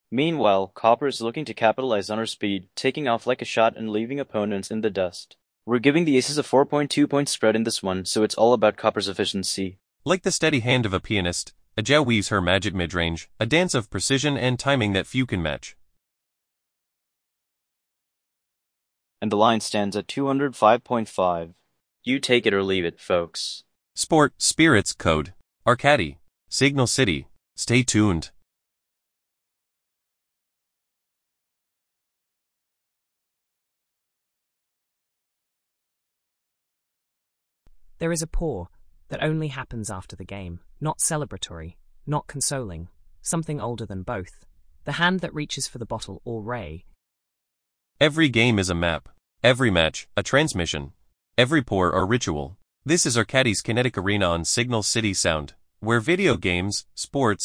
Meanwhile, Copper is looking to capitalize on her speed, taking off like a shot and leaving opponents in the dust. We're giving the aces a 4.2-point spread in this one, so it's all about Copper's efficiency. Like the steady hand of a pianist, Adele weaves her magic mid-range, a dance of precision and timing that few can match. And the line stands at 205.5. You take it or leave it, folks. Sport, Spirits, Code, Arcady, Signal City. Stay tuned. There is a pour that only happens after the game, not celebratory, not consoling, something older than both. The hand that reaches for the bottle or ray. Every game is a map. Every match, a transmission. Every pour or ritual. This is Arcady's Kinetic Arena on Signal City Sound, where video games, sports,